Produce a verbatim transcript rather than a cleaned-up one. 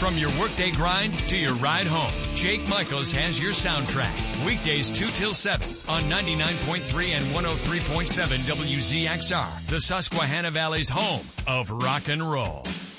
From your workday grind to your ride home, Jake Michaels has your soundtrack. Weekdays two till seven on ninety-nine point three and one oh three point seven W Z X R, the Susquehanna Valley's home of rock and roll.